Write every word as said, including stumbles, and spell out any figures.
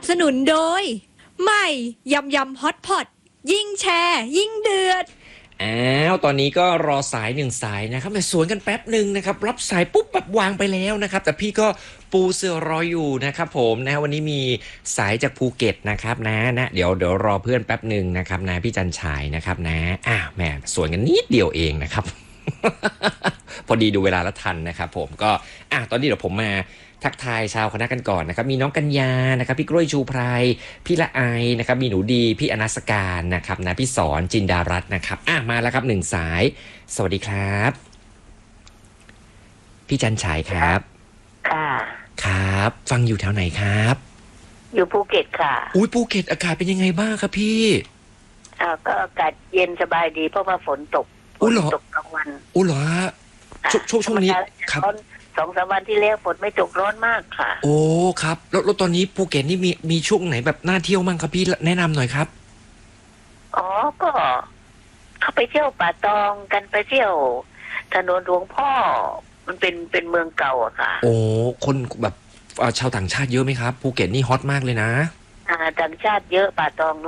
สนุนโดยใหม่ยำยำฮอตพอตยิ่งแชร์ยิ่งเดือดอ้าวตอนนี้ก็รอสายหนึ่งสายนะครับมาสวนกันแป๊บหนึ่งนะครับรับสายปุ๊บแบบวางไปแล้วนะครับแต่พี่ก็ปูเสือรออยู่นะครับผมนะวันนี้มีสายจากภูเก็ตนะครับนะนะเดี๋ยวเดี๋ยวรอเพื่อนแป๊บหนึ่งนะครับนะพี่จันฉายนะครับนะอ้าวแหมสวนกันนิดเดียวเองนะครับ พอดีดูเวลาแล้วทันนะครับผมก็อ่ะตอนนี้เดี๋ยวผมมาทักทายชาวคณะกันก่อนนะครับมีน้องกัญญานะครับพี่กล้วยชูไพรพี่ละไอนะครับมีหนูดีพี่อนัสการนะครับนะพี่สอนจินดารัตน์นะครับอ่ะมาแล้วครับหนึ่งสายสวัสดีครับพี่จันฉายครับค่ะครับฟังอยู่แถวไหนครับอยู่ภูเก็ตค่ะอุ้ยภูเก็ตอากาศเป็นยังไงบ้างครับพี่อ่าก็อากาศเย็นสบายดีเพราะว่าฝนตกฝนตกกลางวันอุ้ยเหรอช่วงช่วงช่วงนี้ครับสองสามวันที่แล้วฝนไม่ตกร้อนมากค่ะโอ้ครับแล้วแล้วตอนนี้ภูเก็ตนี่มีมีช่วงไหนแบบน่าเที่ยวมั่งครับพี่แนะนำหน่อยครับอ๋อก็เขาไปเที่ยวป่าตองกันไปเที่ยวถนนหลวงพ่อมันเป็นเป็นเมืองเก่าอะค่ะโอ้คนแบบชาวต่างชาติเยอะไหมครับภูเก็ตนี่ฮอตมากเลยนะอ่าต่างชาติเยอะป่าตอง